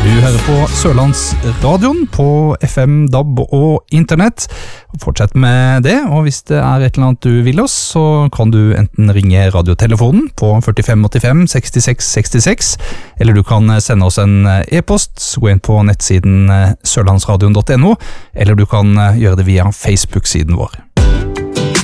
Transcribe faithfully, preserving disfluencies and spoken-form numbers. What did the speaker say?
hører på Sørlandsradioen på F M, D A B og internett. Fortsett med det, og hvis det er et eller annet du vil oss, så kan du enten ringe radiotelefonen på førtifem åttifem sekstiseks sekstiseks, eller du kan sende oss en e-post, gå inn på nettsiden sørlandsradion punktum no, eller du kan gjøre det via Facebook-siden vår.